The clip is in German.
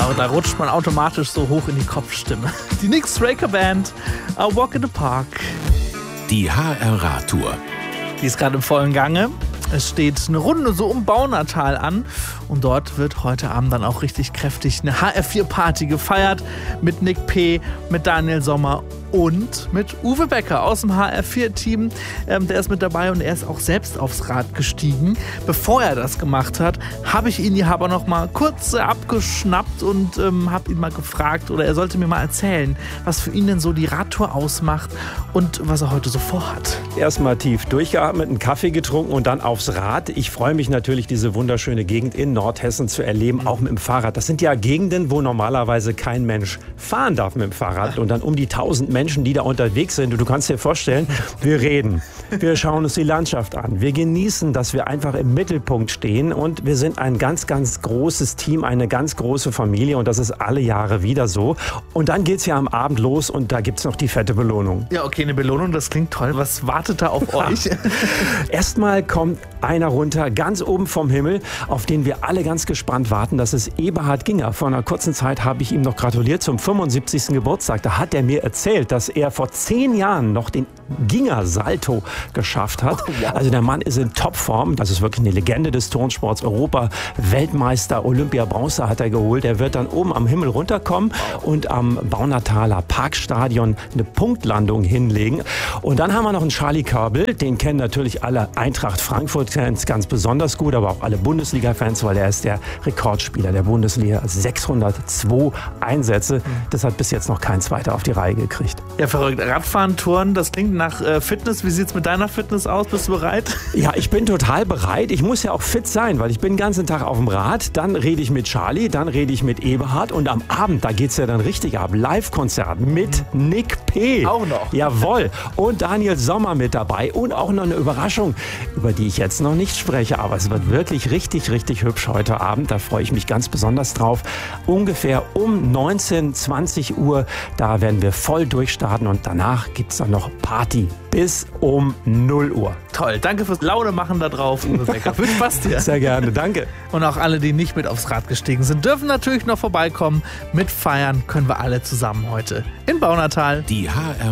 Da rutscht man automatisch so hoch in die Kopfstimme. Die Nick Straker Band, A Walk in the Park. Die HR-Radtour. Die ist gerade im vollen Gange. Es steht eine Runde so um Baunatal an und dort wird heute Abend dann auch richtig kräftig eine HR4-Party gefeiert mit Nick P., mit Daniel Sommer und mit Uwe Becker aus dem HR4-Team. Der ist mit dabei und er ist auch selbst aufs Rad gestiegen. Bevor er das gemacht hat, habe ich ihn hier aber noch mal kurz abgeschnappt und habe ihn mal gefragt, oder er sollte mir mal erzählen, was für ihn denn so die Radtour ausmacht und was er heute so vorhat. Erstmal tief durchgeatmet, einen Kaffee getrunken und dann aufs Rad. Ich freue mich natürlich, diese wunderschöne Gegend in Nordhessen zu erleben, auch mit dem Fahrrad. Das sind ja Gegenden, wo normalerweise kein Mensch fahren darf mit dem Fahrrad. Und dann um die 1000 Menschen, die da unterwegs sind. Und du kannst dir vorstellen, wir reden, wir schauen uns die Landschaft an. Wir genießen, dass wir einfach im Mittelpunkt stehen. Und wir sind ein ganz, ganz großes Team, eine ganz große Familie. Und das ist alle Jahre wieder so. Und dann geht's ja am Abend los und da gibt's noch die fette Belohnung. Ja, okay, eine Belohnung, das klingt toll. Was wartet da auf euch? Erstmal kommt einer runter, ganz oben vom Himmel, auf den wir alle ganz gespannt warten. Das ist Eberhard Ginger. Vor einer kurzen Zeit habe ich ihm noch gratuliert zum 75. Geburtstag. Da hat er mir erzählt, dass er vor 10 Jahren noch den Ginger-Salto geschafft hat. Also der Mann ist in Topform. Das ist wirklich eine Legende des Turnsports. Europa-Weltmeister, Olympia-Bronze hat er geholt. Er wird dann oben am Himmel runterkommen und am Baunataler Parkstadion eine Punktlandung hinlegen. Und dann haben wir noch einen Charlie Körbel. Den kennen natürlich alle Eintracht Frankfurt-Fans ganz besonders gut, aber auch alle Bundesliga-Fans, weil er ist der Rekordspieler der Bundesliga. 602 Einsätze. Das hat bis jetzt noch kein Zweiter auf die Reihe gekriegt. Ja, verrückt. Radfahren, Touren, das klingt nach Fitness. Wie sieht's mit deiner Fitness aus? Bist du bereit? Ja, ich bin total bereit. Ich muss ja auch fit sein, weil ich bin den ganzen Tag auf dem Rad. Dann rede ich mit Charlie, dann rede ich mit Eberhard und am Abend, da geht's ja dann richtig ab. Live-Konzert mit Nick P. Auch noch. Jawohl. Und Daniel Sommer mit dabei und auch noch eine Überraschung, über die ich jetzt noch nicht spreche. Aber es wird wirklich richtig, richtig hübsch heute Abend. Da freue ich mich ganz besonders drauf. Ungefähr um 19, 20 Uhr, da werden wir voll durchstarten und danach gibt's dann noch Party bis um 0 Uhr. Toll, danke fürs Laune machen da drauf, Uwe Becker. Viel Spaß dir. Sehr gerne, danke. Und auch alle, die nicht mit aufs Rad gestiegen sind, dürfen natürlich noch vorbeikommen. Mitfeiern können wir alle zusammen heute in Baunatal. Die HR